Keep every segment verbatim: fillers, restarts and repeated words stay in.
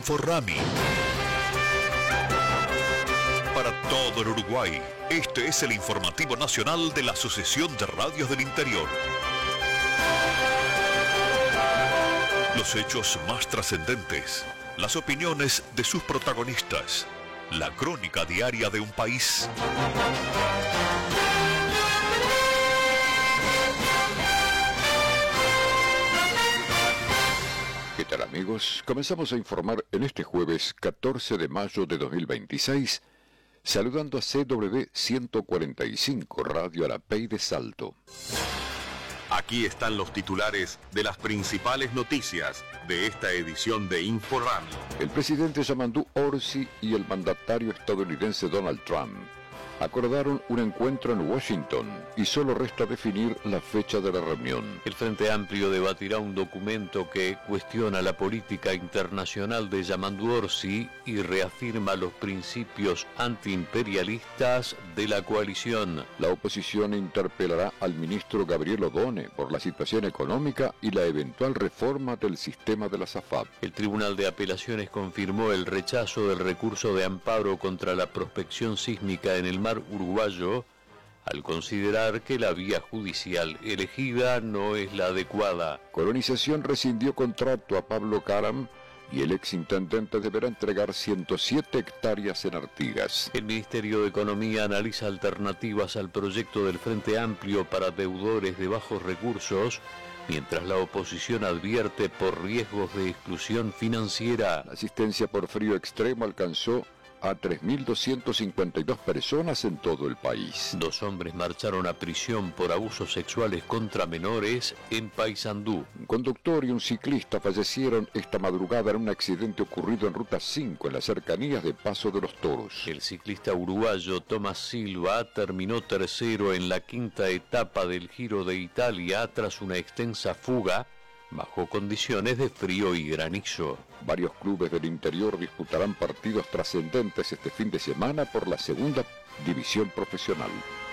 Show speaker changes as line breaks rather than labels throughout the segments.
Inforrami. Para todo el Uruguay, este es el informativo nacional de la Asociación de Radios del Interior. Los hechos más trascendentes, las opiniones de sus protagonistas, la crónica diaria de un país.
¿Qué tal, amigos? Comenzamos a informar en este jueves catorce de mayo de dos mil veintiséis, saludando a C W ciento cuarenta y cinco Radio Arapey de Salto.
Aquí están los titulares de las principales noticias de esta edición de Inforrami.
El presidente Yamandu Orsi y el mandatario estadounidense Donald Trump acordaron un encuentro en Washington y solo resta definir la fecha de la reunión.
El Frente Amplio debatirá un documento que cuestiona la política internacional de Yamandu Orsi y reafirma los principios antiimperialistas de la coalición.
La oposición interpelará al ministro Gabriel Odone por la situación económica y la eventual reforma del sistema de la SAFAP.
El Tribunal de Apelaciones confirmó el rechazo del recurso de amparo contra la prospección sísmica en el mar uruguayo, al considerar que la vía judicial elegida no es la adecuada.
Colonización rescindió contrato a Pablo Caram y el exintendente deberá entregar ciento siete hectáreas en Artigas.
El Ministerio de Economía analiza alternativas al proyecto del Frente Amplio para deudores de bajos recursos, mientras la oposición advierte por riesgos de exclusión financiera.
La asistencia por frío extremo alcanzó a tres mil doscientas cincuenta y dos personas en todo el país.
Dos hombres marcharon a prisión por abusos sexuales contra menores en Paysandú.
Un conductor y un ciclista fallecieron esta madrugada en un accidente ocurrido en Ruta cinco, en las cercanías de Paso de los Toros.
El ciclista uruguayo Tomás Silva terminó tercero en la quinta etapa del Giro de Italia tras una extensa fuga bajo condiciones de frío y granizo.
Varios clubes del interior disputarán partidos trascendentes este fin de semana por la segunda división profesional.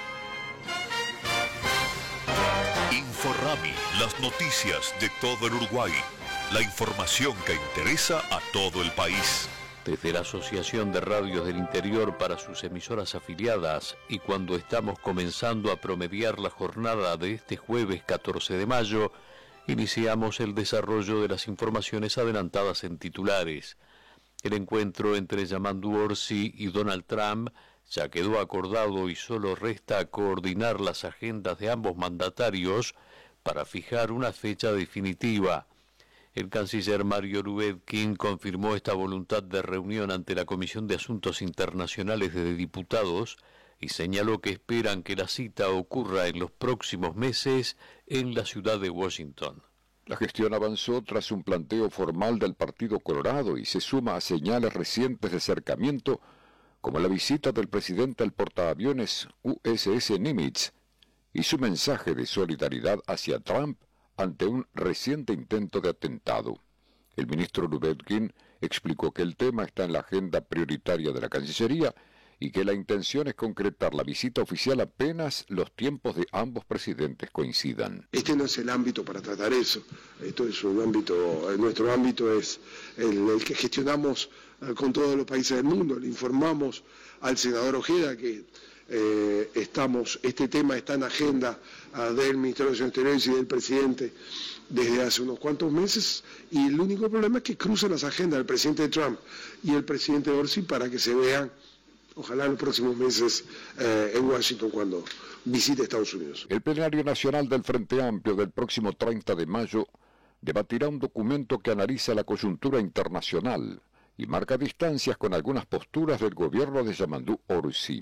Inforrami, las noticias de todo el Uruguay. La información que interesa a todo el país.
Desde la Asociación de Radios del Interior para sus emisoras afiliadas y cuando estamos comenzando a promediar la jornada de este jueves catorce de mayo, iniciamos el desarrollo de las informaciones adelantadas en titulares. El encuentro entre Yamandu Orsi y Donald Trump ya quedó acordado y solo resta coordinar las agendas de ambos mandatarios para fijar una fecha definitiva. El canciller Mario Rubetkin confirmó esta voluntad de reunión ante la Comisión de Asuntos Internacionales de Diputados y señaló que esperan que la cita ocurra en los próximos meses en la ciudad de Washington.
La gestión avanzó tras un planteo formal del Partido Colorado y se suma a señales recientes de acercamiento, como la visita del presidente al portaaviones U S S Nimitz y su mensaje de solidaridad hacia Trump ante un reciente intento de atentado. El ministro Rubetkin explicó que el tema está en la agenda prioritaria de la Cancillería y que la intención es concretar la visita oficial apenas los tiempos de ambos presidentes coincidan.
Este no es el ámbito para tratar eso. Esto es un ámbito, nuestro ámbito es el, el que gestionamos con todos los países del mundo. Le informamos al senador Ojeda que eh, estamos, este tema está en agenda uh, del Ministerio de Relaciones Exteriores y del presidente desde hace unos cuantos meses, y el único problema es que cruzan las agendas del presidente Trump y el presidente Orsi para que se vean, ojalá en los próximos meses, eh, en Washington cuando visite Estados Unidos.
El plenario nacional del Frente Amplio del próximo treinta de mayo debatirá un documento que analiza la coyuntura internacional y marca distancias con algunas posturas del gobierno de Yamandu Orsi.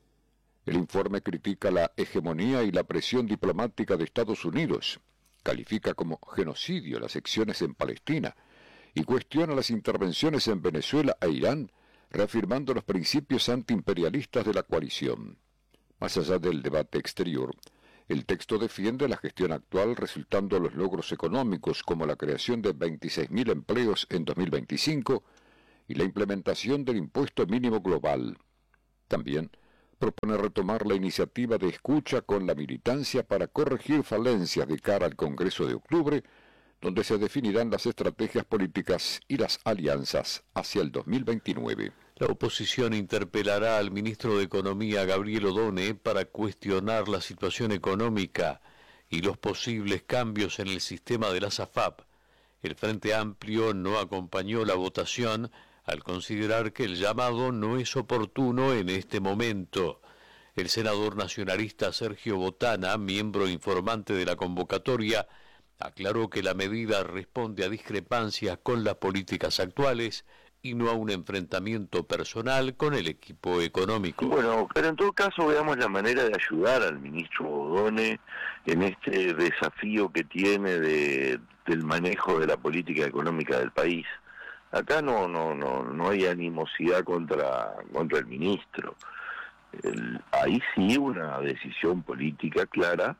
El informe critica la hegemonía y la presión diplomática de Estados Unidos, califica como genocidio las acciones en Palestina y cuestiona las intervenciones en Venezuela e Irán, reafirmando los principios antiimperialistas de la coalición. Más allá del debate exterior, el texto defiende la gestión actual, resultando los logros económicos como la creación de veintiséis mil empleos en dos mil veinticinco y la implementación del impuesto mínimo global. También propone retomar la iniciativa de escucha con la militancia para corregir falencias de cara al Congreso de octubre, donde se definirán las estrategias políticas y las alianzas hacia el dos mil veintinueve.
La oposición interpelará al ministro de Economía, Gabriel Odone, para cuestionar la situación económica y los posibles cambios en el sistema de la SAFAP. El Frente Amplio no acompañó la votación al considerar que el llamado no es oportuno en este momento. El senador nacionalista Sergio Botana, miembro informante de la convocatoria, aclaró que la medida responde a discrepancias con las políticas actuales y no a un enfrentamiento personal con el equipo económico.
Bueno, pero en todo caso veamos la manera de ayudar al ministro Odone en este desafío que tiene de, del manejo de la política económica del país. Acá no no no no hay animosidad contra contra el ministro. El, hay sí una decisión política clara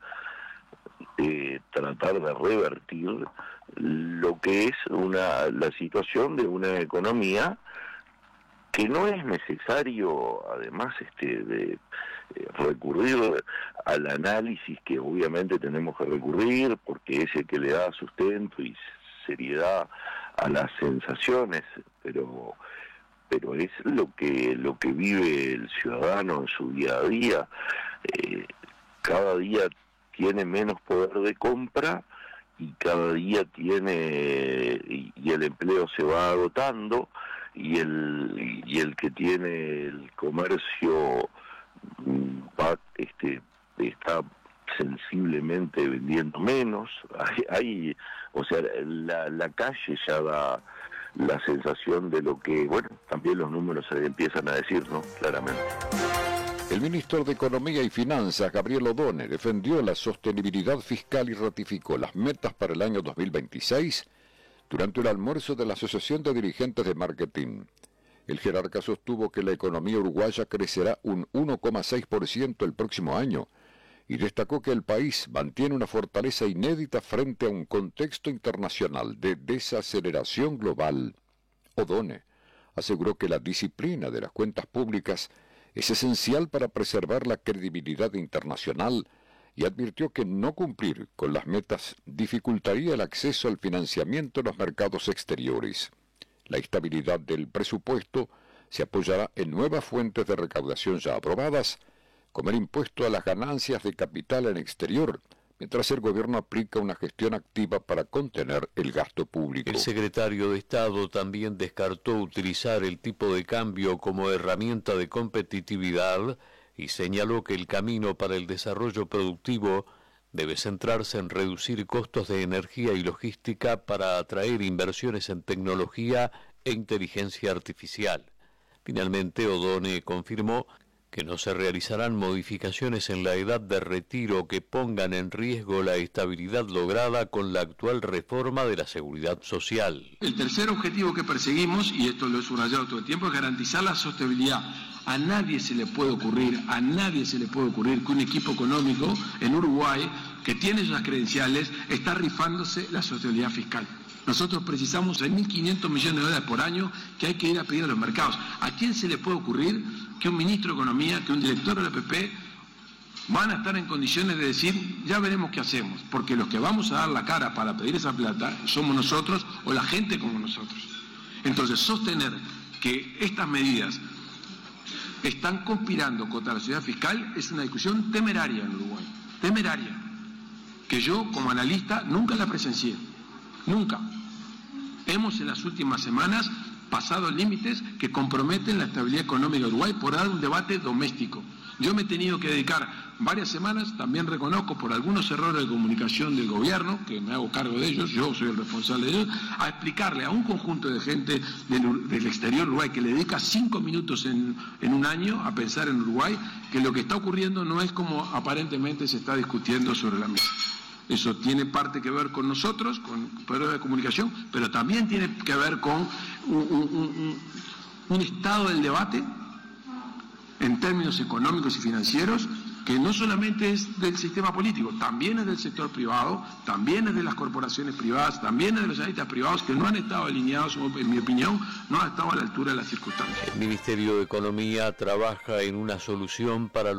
de tratar de revertir lo que es una la situación de una economía que no es necesario además este de eh, recurrir al análisis que obviamente tenemos que recurrir porque es el que le da sustento y seriedad a las sensaciones, pero pero es lo que lo que vive el ciudadano en su día a día. Eh, cada día tiene menos poder de compra y cada día tiene y, y el empleo se va agotando y el y el que tiene el comercio va este está sensiblemente vendiendo menos. Hay, hay o sea la la calle ya da la sensación de lo que, bueno, también los números se empiezan a decir, ¿no? Claramente.
El ministro de Economía y Finanzas, Gabriel Odone, defendió la sostenibilidad fiscal y ratificó las metas para el año dos mil veintiséis durante el almuerzo de la Asociación de Dirigentes de Marketing. El jerarca sostuvo que la economía uruguaya crecerá un uno coma seis por ciento el próximo año y destacó que el país mantiene una fortaleza inédita frente a un contexto internacional de desaceleración global. Odone aseguró que la disciplina de las cuentas públicas es esencial para preservar la credibilidad internacional y advirtió que no cumplir con las metas dificultaría el acceso al financiamiento en los mercados exteriores. La estabilidad del presupuesto se apoyará en nuevas fuentes de recaudación ya aprobadas, como el impuesto a las ganancias de capital en exterior, mientras el gobierno aplica una gestión activa para contener el gasto público.
El secretario de Estado también descartó utilizar el tipo de cambio como herramienta de competitividad y señaló que el camino para el desarrollo productivo debe centrarse en reducir costos de energía y logística para atraer inversiones en tecnología e inteligencia artificial. Finalmente, Odone confirmó que no se realizarán modificaciones en la edad de retiro que pongan en riesgo la estabilidad lograda con la actual reforma de la seguridad social.
El tercer objetivo que perseguimos, y esto lo he subrayado todo el tiempo, es garantizar la sostenibilidad. A nadie se le puede ocurrir, a nadie se le puede ocurrir que un equipo económico en Uruguay, que tiene esas credenciales, está rifándose la sostenibilidad fiscal. Nosotros precisamos seis mil quinientos millones de dólares por año que hay que ir a pedir a los mercados. ¿A quién se le puede ocurrir que un ministro de Economía, que un director de la P P van a estar en condiciones de decir, ya veremos qué hacemos? Porque los que vamos a dar la cara para pedir esa plata somos nosotros o la gente como nosotros. Entonces, sostener que estas medidas están conspirando contra la sociedad fiscal es una discusión temeraria en Uruguay, temeraria, que yo como analista nunca la presencié, nunca. Hemos en las últimas semanas pasado límites que comprometen la estabilidad económica de Uruguay por dar un debate doméstico. Yo me he tenido que dedicar varias semanas, también reconozco por algunos errores de comunicación del gobierno, que me hago cargo de ellos, yo soy el responsable de ellos, a explicarle a un conjunto de gente del, del exterior de Uruguay que le dedica cinco minutos en, en un año a pensar en Uruguay, que lo que está ocurriendo no es como aparentemente se está discutiendo sobre la mesa. Eso tiene parte que ver con nosotros, con poder de comunicación, pero también tiene que ver con un, un, un, un estado del debate en términos económicos y financieros que no solamente es del sistema político, también es del sector privado, también es de las corporaciones privadas, también es de los analistas privados que no han estado alineados, en mi opinión, no han estado a la altura de las circunstancias.
El Ministerio de Economía trabaja en una solución para